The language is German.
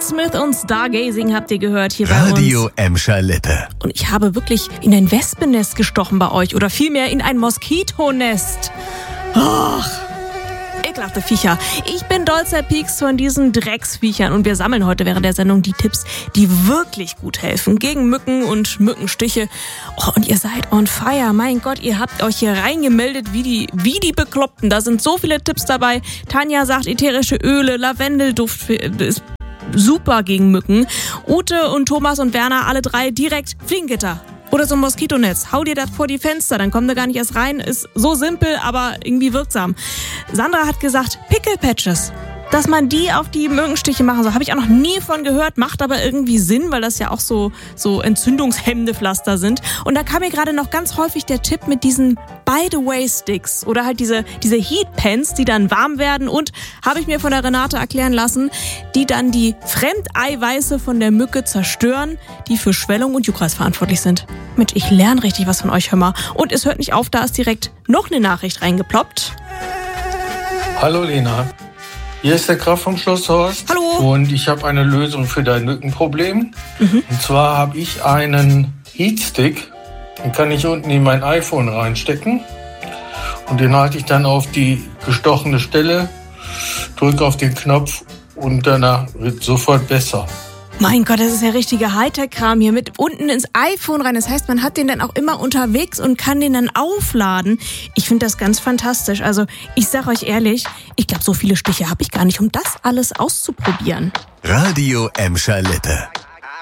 Smith und Stargazing habt ihr gehört hier bei uns. Radio Emscher Lippe. Und ich habe wirklich in ein Wespennest gestochen bei euch. Oder vielmehr in ein Moskitonest. Ach, ekelhafte Viecher. Ich bin dollster Pieks von diesen Drecksviechern. Und wir sammeln heute während der Sendung die Tipps, die wirklich gut helfen. Gegen Mücken und Mückenstiche. Oh, und ihr seid on fire. Mein Gott, ihr habt euch hier reingemeldet wie die Bekloppten. Da sind so viele Tipps dabei. Tanja sagt, ätherische Öle, Lavendelduft ist super gegen Mücken. Ute und Thomas und Werner, alle drei direkt Fliegengitter. Oder so ein Moskitonetz. Hau dir das vor die Fenster, dann kommt er gar nicht erst rein. Ist so simpel, aber irgendwie wirksam. Sandra hat gesagt, Pickelpatches. Dass man die auf die Mückenstiche machen soll, habe ich auch noch nie von gehört, macht aber irgendwie Sinn, weil das ja auch so entzündungshemmende Pflaster sind. Und da kam mir gerade noch ganz häufig der Tipp mit diesen By-the-Way-Sticks oder halt diese Heatpans, die dann warm werden und, habe ich mir von der Renate erklären lassen, die dann die Fremdeiweiße von der Mücke zerstören, die für Schwellung und Juckreiz verantwortlich sind. Mensch, ich lerne richtig was von euch, hör mal. Und es hört nicht auf, da ist direkt noch eine Nachricht reingeploppt. Hallo Lena. Hier ist der Graf vom Schloss Horst. Hallo. Und ich habe eine Lösung für dein Mückenproblem. Und zwar habe ich einen Heatstick. Den kann ich unten in mein iPhone reinstecken. Und den halte ich dann auf die gestochene Stelle, drücke auf den Knopf und danach wird sofort besser. Mein Gott, das ist ja richtiger Hightech-Kram hier mit unten ins iPhone rein. Das heißt, man hat den dann auch immer unterwegs und kann den dann aufladen. Ich finde das ganz fantastisch. Also ich sag euch ehrlich, ich glaube, so viele Stiche habe ich gar nicht, um das alles auszuprobieren. Radio Emscher Lippe.